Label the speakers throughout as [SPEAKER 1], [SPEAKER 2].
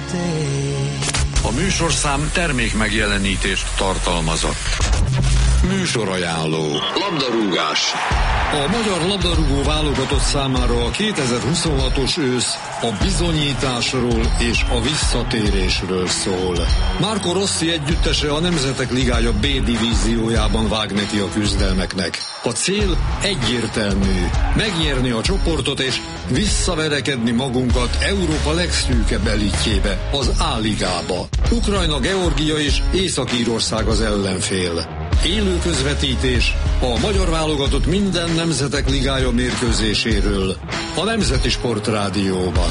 [SPEAKER 1] A műsorszám termék megjelenítést tartalmazott. Műsorajánló. Labdarúgás. A magyar labdarúgó válogatott számára a 2026-os ősz a bizonyításról és a visszatérésről szól. Marco Rossi együttese a Nemzetek Ligája B divíziójában vág neki a küzdelmeknek. A cél egyértelmű: megnyerni a csoportot és visszaverekedni magunkat Európa legszűkebb elitjébe, az A-ligába. Ukrajna, Georgia és Észak-Írország az ellenfél. Élő közvetítés a magyar válogatott minden Nemzetek Ligája mérkőzéséről a Nemzeti Sportrádióban.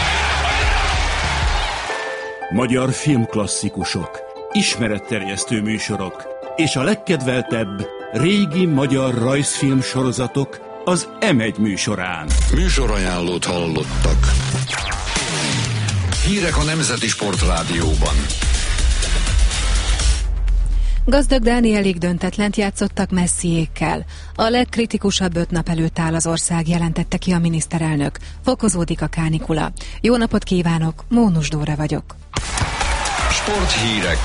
[SPEAKER 2] Magyar filmklasszikusok, ismeretterjesztő műsorok és a legkedveltebb régi magyar rajzfilm sorozatok az M1 műsorán.
[SPEAKER 1] Műsorajánlót hallottak. Hírek a Nemzeti Sportrádióban.
[SPEAKER 3] Gazdag Dánielék döntetlent játszottak Messiékkel. A legkritikusabb 5 nap előtt áll az ország, jelentette ki a miniszterelnök. Fokozódik a kánikula. Jó napot kívánok, Mónus Dóra vagyok.
[SPEAKER 1] Sporthírek.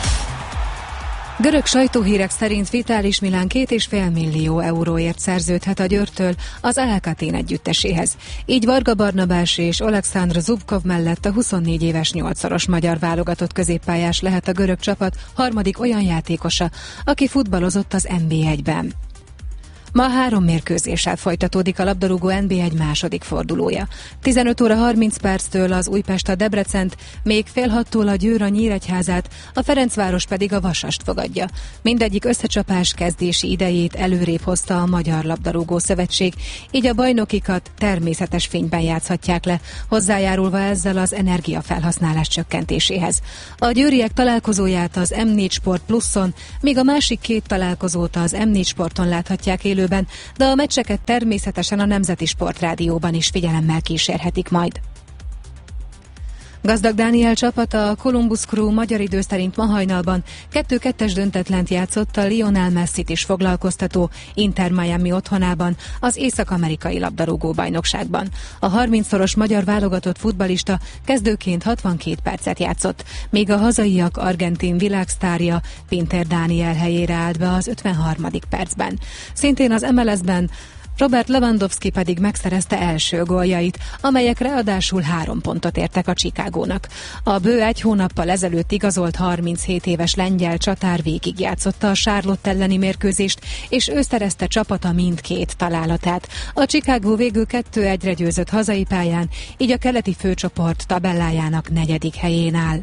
[SPEAKER 3] Görög sajtóhírek szerint Vitalis Milán 2,5 millió euróért szerződhet a Győrtől az Alcatel együtteséhez. Így Varga Barnabás és Oleksandr Zubkov mellett a 24 éves 8-szoros magyar válogatott középpályás lehet a görög csapat harmadik olyan játékosa, aki futballozott az NB1-ben. Ma 3 mérkőzéssel folytatódik a labdarúgó NB1 második fordulója. 15 óra 30 perctől az Újpest a Debrecent, még fél 6-tól a Győr a Nyíregyházát, a Ferencváros pedig a Vasast fogadja. Mindegyik összecsapás kezdési idejét előrébb hozta a Magyar Labdarúgó Szövetség, így a bajnokikat természetes fényben játszhatják le, hozzájárulva ezzel az energiafelhasználás csökkentéséhez. A győriek találkozóját az M4 Sport Pluszon, míg a másik 2 találkozót az M4 Sporton láthatják élőben, de a meccseket természetesen a Nemzeti Sportrádióban is figyelemmel kísérhetik majd. Gazdag Dániel csapata, a Columbus Crew magyar idő szerint ma hajnalban 2-2-es döntetlent játszott a Lionel Messit is foglalkoztató Inter Miami otthonában, az észak-amerikai labdarúgó bajnokságban. A 30-szoros magyar válogatott futballista kezdőként 62 percet játszott, míg a hazaiak argentin világsztárja Pinter Dániel helyére állt be az 53. percben. Szintén az MLS-ben Robert Lewandowski pedig megszerezte első góljait, amelyek ráadásul 3 pontot értek a Chicagónak. A bő 1 hónappal ezelőtt igazolt 37 éves lengyel csatár végigjátszotta a Charlotte elleni mérkőzést, és ő szerezte csapata mindkét találatát. A Chicago végül 2-1-re győzött hazai pályán, így a keleti főcsoport tabellájának 4. helyén áll.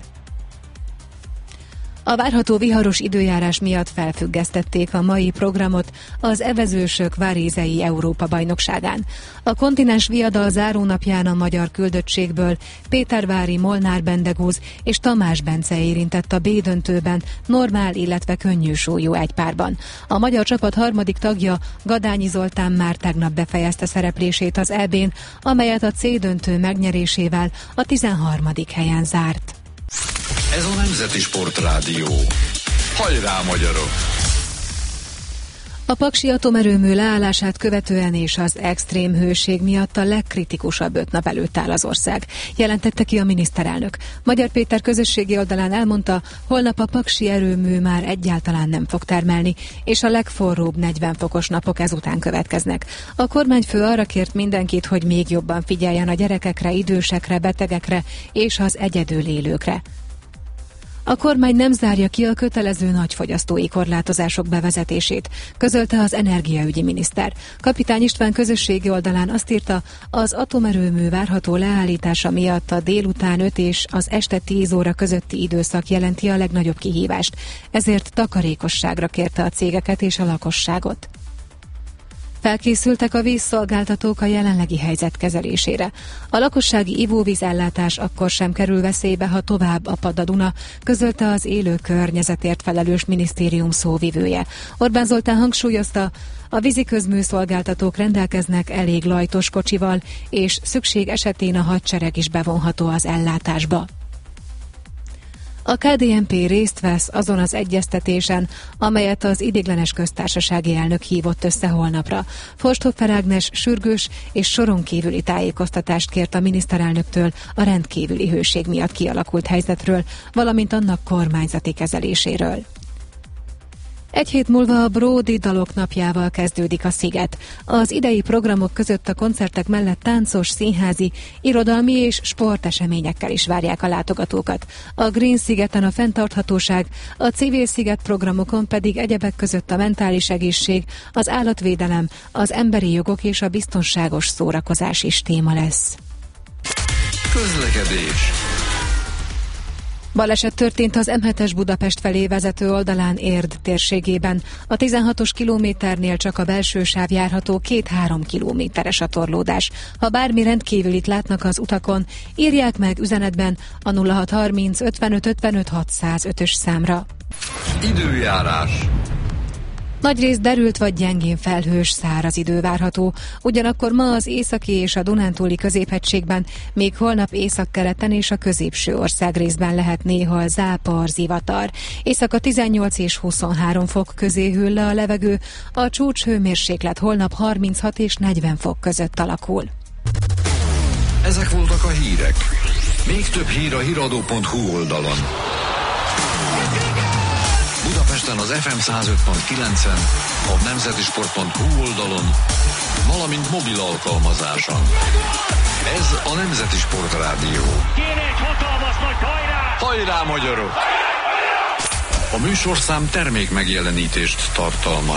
[SPEAKER 3] A várható viharos időjárás miatt felfüggesztették a mai programot az evezősök Várézei Európa-bajnokságán. A kontinens viadal zárónapján a magyar küldöttségből Pétervári Molnár Bendegúz és Tamás Bence érintett a B döntőben normál, illetve könnyű súlyú egypárban. A magyar csapat harmadik tagja, Gadányi Zoltán már tegnap befejezte szereplését az EB-n, amelyet a C döntő megnyerésével a 13. helyen zárt.
[SPEAKER 1] Ez a Nemzeti Sportrádió. Hajrá, magyarok!
[SPEAKER 3] A paksi atomerőmű leállását követően és az extrém hőség miatt a legkritikusabb 5 nap előtt áll az ország, jelentette ki a miniszterelnök. Magyar Péter közösségi oldalán elmondta, holnap a paksi erőmű már egyáltalán nem fog termelni, és a legforróbb 40 fokos napok ezután következnek. A kormányfő arra kért mindenkit, hogy még jobban figyeljen a gyerekekre, idősekre, betegekre és az egyedül élőkre. A kormány nem zárja ki a kötelező nagyfogyasztói korlátozások bevezetését, közölte az energiaügyi miniszter. Kapitány István közösségi oldalán azt írta, az atomerőmű várható leállítása miatt a délután 5 és az este 10 óra közötti időszak jelenti a legnagyobb kihívást, ezért takarékosságra kérte a cégeket és a lakosságot. Felkészültek a vízszolgáltatók a jelenlegi helyzet kezelésére. A lakossági ivóvízellátás akkor sem kerül veszélybe, ha tovább apad a Duna, közölte az élő környezetért felelős minisztérium szóvivője. Orbán Zoltán hangsúlyozta, a víziközműszolgáltatók rendelkeznek elég lajtos kocsival, és szükség esetén a hadsereg is bevonható az ellátásba. A KDNP részt vesz azon az egyeztetésen, amelyet az ideiglenes köztársasági elnök hívott össze holnapra. Forsthoffer Ágnes sürgős és soron kívüli tájékoztatást kért a miniszterelnöktől a rendkívüli hőség miatt kialakult helyzetről, valamint annak kormányzati kezeléséről. Egy hét múlva a Bródi Dalok napjával kezdődik a Sziget. Az idei programok között a koncertek mellett táncos, színházi, irodalmi és sporteseményekkel is várják a látogatókat. A Green Szigeten a fenntarthatóság, a Civil Sziget programokon pedig egyebek között a mentális egészség, az állatvédelem, az emberi jogok és a biztonságos szórakozás is téma lesz.
[SPEAKER 1] Közlekedés.
[SPEAKER 3] Baleset történt az M7-es Budapest felé vezető oldalán Érd térségében. A 16-os kilométernél csak a belső sáv járható, 2-3 kilométeres a torlódás. Ha bármi rendkívülit látnak az utakon, írják meg üzenetben a 0630 55 55 605-ös számra.
[SPEAKER 1] Időjárás.
[SPEAKER 3] Nagyrészt derült vagy gyengén felhős, száraz idő várható. Ugyanakkor ma az északi és a dunántúli középhegységben, még holnap északkeleten és a középső országrészben lehet néha zápor, zivatar. Éjszaka 18 és 23 fok közé hűl le a levegő, a csúcshőmérséklet holnap 36 és 40 fok között alakul.
[SPEAKER 1] Ezek voltak a hírek. Még több hír a hiradó.hu oldalon. Budapesten az FM 105.9-en, a nemzetisport.hu oldalon, valamint mobil alkalmazáson. Ez a Nemzeti Sport Rádió.
[SPEAKER 4] Kéne egy hatalmas nagy hajrá!
[SPEAKER 1] Hajrá, magyarok! A műsorszám termék megjelenítést tartalmaz.